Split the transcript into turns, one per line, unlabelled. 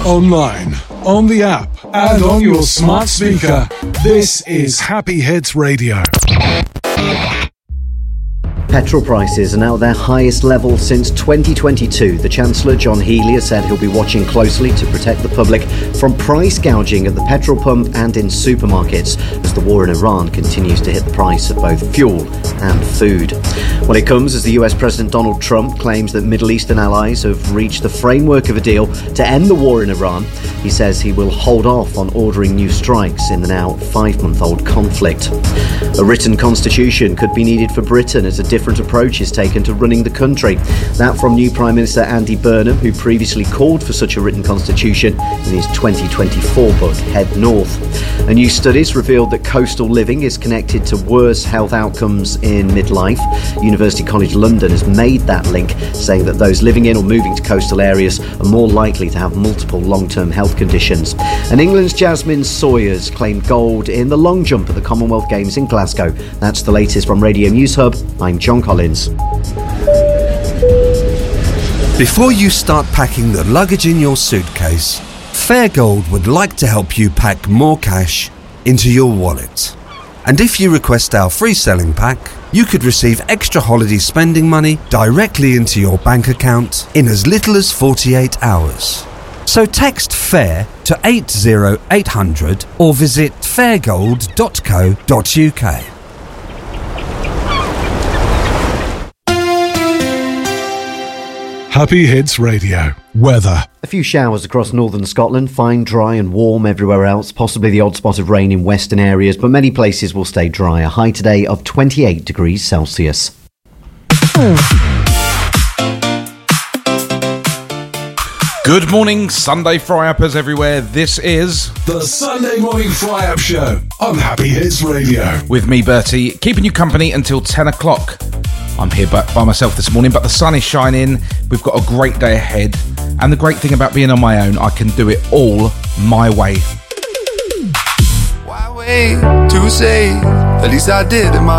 online, on the app, and on your smart speaker. This is Happy Hits Radio.
Petrol prices are now at their highest level since 2022. The Chancellor, John Healey, has said he'll be watching closely to protect the public from price gouging at the petrol pump and in supermarkets as the war in Iran continues to hit the price of both fuel and food. Well, it comes as the US President Donald Trump claims that Middle Eastern allies have reached the framework of a deal to end the war in Iran. He says he will hold off on ordering new strikes in the now 5-month-old conflict. A written constitution could be needed for Britain as a different approach is taken to running the country. That from new Prime Minister Andy Burnham, who previously called for such a written constitution in his 2024 book, Head North. A new studies revealed that coastal living is connected to worse health outcomes in midlife. University College London has made that link, saying that those living in or moving to coastal areas are more likely to have multiple long-term health conditions. And England's Jasmine Sawyers claimed gold in the long jump at the Commonwealth Games in Glasgow. That's the latest from Radio News Hub. I'm John Collins.
Before you start packing the luggage in your suitcase, Fairgold would like to help you pack more cash into your wallet. And if you request our free selling pack, you could receive extra holiday spending money directly into your bank account in as little as 48 hours. So text FAIR to 80800 or visit fairgold.co.uk.
Happy Hits Radio. Weather.
A few showers across northern Scotland, fine, dry and warm everywhere else, possibly the odd spot of rain in western areas, but many places will stay dry. A high today of 28 degrees Celsius.
Good morning, Sunday fry-uppers everywhere. This is
The Sunday Morning Fry-Up Show on Happy Hits Radio.
with me, Bertie, keeping you company until 10 o'clock. I'm here by myself this morning, but the sun is shining. We've got a great day ahead. And the great thing about being on my own, I can do it all my way.
Why wait to say, at least I did in my